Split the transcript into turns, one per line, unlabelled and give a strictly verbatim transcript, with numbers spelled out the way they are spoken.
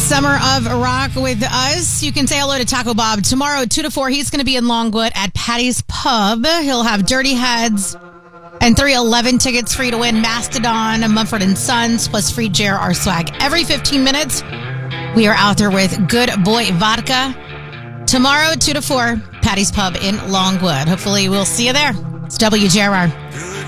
Summer of Rock with us. You can say hello to Taco Bob tomorrow, two to four. He's going to be in Longwood at Patty's Pub. He'll have Dirty Heads and three eleven tickets for you to win. Mastodon, Mumford and Sons, plus free J R R swag. Every fifteen minutes, we are out there with Good Boy Vodka. Tomorrow, two to four, Patty's Pub in Longwood. Hopefully, we'll see you there. It's W J R R.